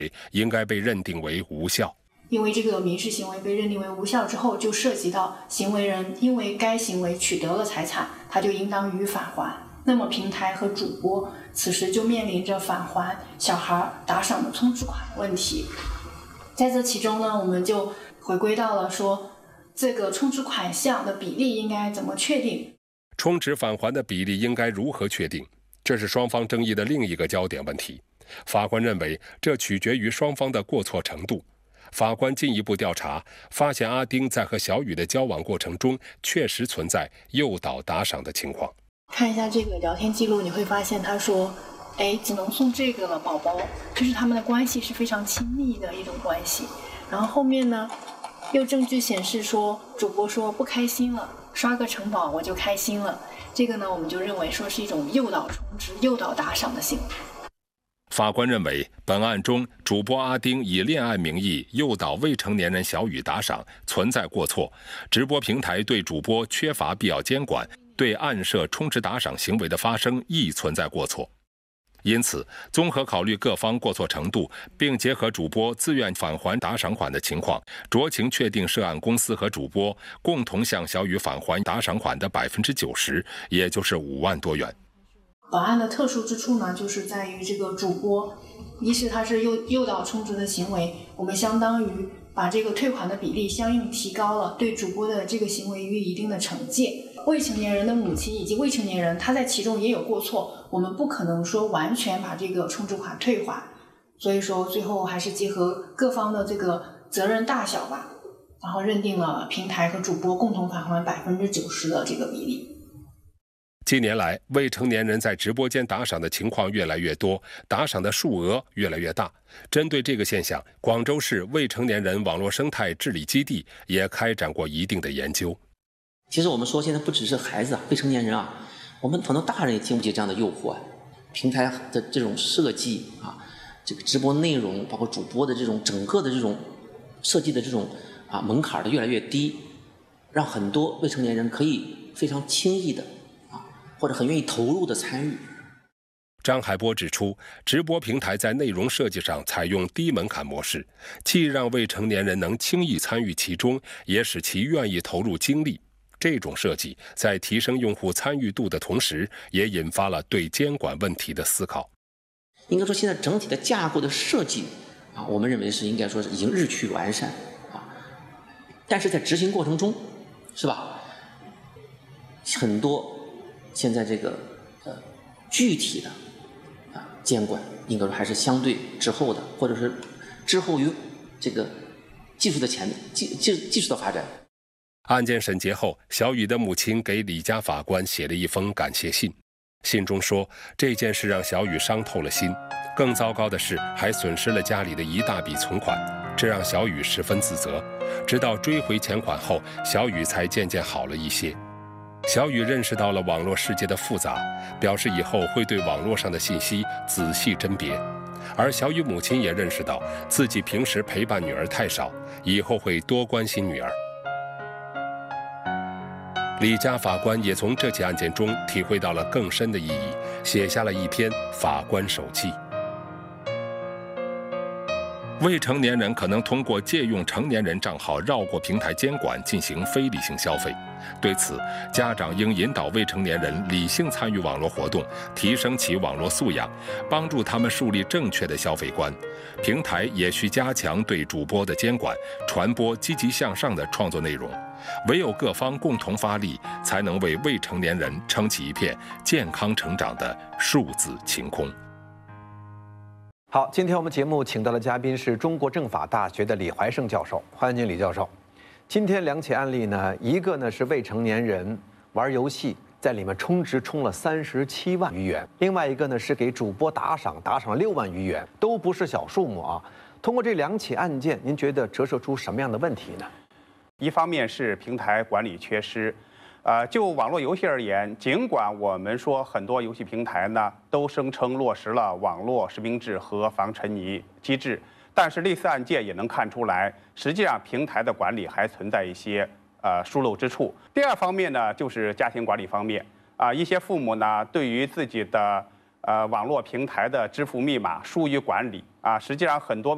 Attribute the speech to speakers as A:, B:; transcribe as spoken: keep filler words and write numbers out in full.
A: 应该被认定为无效。
B: 因为这个民事行为被认定为无效之后，就涉及到行为人因为该行为取得了财产，他就应当予以返还。那么平台和主播此时就面临着返还小孩打赏的充值款问题。在这其中呢，我们就回归到了说，这个充值款项的比例应该怎么确定？
A: 充值返还的比例应该如何确定？这是双方争议的另一个焦点问题。法官认为，这取决于双方的过错程度。法官进一步调查，发现阿丁在和小雨的交往过程中，确实存在诱导打赏的情况。
B: 看一下这个聊天记录，你会发现他说：“哎，只能送这个了，宝宝。”就是他们的关系是非常亲密的一种关系。然后后面呢，又证据显示说，主播说不开心了，刷个城堡我就开心了。这个呢，我们就认为说是一种诱导充值、诱导打赏的行为。
A: 法官认为，本案中主播阿丁以恋爱名义诱导未成年人小雨打赏存在过错，直播平台对主播缺乏必要监管，对暗设充值打赏行为的发生亦存在过错。因此，综合考虑各方过错程度，并结合主播自愿返还打赏款的情况，酌情确定涉案公司和主播共同向小雨返还打赏款的百分之九十，也就是五万多元。
B: 本案的特殊之处呢，就是在于这个主播，一是他是诱诱导充值的行为，我们相当于把这个退款的比例相应提高了，对主播的这个行为予以一定的惩戒。未成年人的母亲以及未成年人，他在其中也有过错，我们不可能说完全把这个充值款退还，所以说最后还是结合各方的这个责任大小吧，然后认定了平台和主播共同返还百分之九十的这个比例。
A: 近年来，未成年人在直播间打赏的情况越来越多，打赏的数额越来越大。针对这个现象，广州市未成年人网络生态治理基地也开展过一定的研究。
C: 其实我们说，现在不只是孩子啊，未成年人啊，我们很多大人也经不起这样的诱惑啊。平台的这种设计啊，这个直播内容，包括主播的这种整个的这种设计的这种啊门槛的越来越低，让很多未成年人可以非常轻易的。或者很愿意投入的参与。
A: 张海波指出，直播平台在内容设计上采用低门槛模式，既让未成年人能轻易参与其中，也使其愿意投入精力。这种设计在提升用户参与度的同时，也引发了对监管问题的思考。
C: 应该说，现在整体的架构的设计啊，我们认为是应该说是已经日趋完善啊，但是在执行过程中，是吧？很多。现在这个呃具体的啊监管应该说还是相对滞后的，或者是滞后于这个技术的前面技技技术的发展。
A: 案件审结后，小雨的母亲给李家法官写了一封感谢信，信中说这件事让小雨伤透了心，更糟糕的是还损失了家里的一大笔存款，这让小雨十分自责。直到追回钱款后，小雨才渐渐好了一些。小雨认识到了网络世界的复杂，表示以后会对网络上的信息仔细甄别。而小雨母亲也认识到自己平时陪伴女儿太少，以后会多关心女儿。李家法官也从这起案件中体会到了更深的意义，写下了一篇法官手记。未成年人可能通过借用成年人账号绕过平台监管进行非理性消费，对此，家长应引导未成年人理性参与网络活动，提升其网络素养，帮助他们树立正确的消费观。平台也需加强对主播的监管，传播积极向上的创作内容。唯有各方共同发力，才能为未成年人撑起一片健康成长的数字晴空。
D: 好，今天我们节目请到的嘉宾是中国政法大学的李怀胜教授，欢迎您，李教授。今天两起案例呢，一个呢是未成年人玩游戏，在里面充值充了三十七万余元；另外一个呢是给主播打赏，打赏了六万余元，都不是小数目啊。通过这两起案件，您觉得折射出什么样的问题呢？
E: 一方面是平台管理缺失。呃，就网络游戏而言，尽管我们说很多游戏平台呢都声称落实了网络实名制和防沉迷机制，但是类似案件也能看出来，实际上平台的管理还存在一些呃疏漏之处。第二方面呢，就是家庭管理方面啊、呃，一些父母呢对于自己的呃网络平台的支付密码疏于管理啊、呃，实际上很多。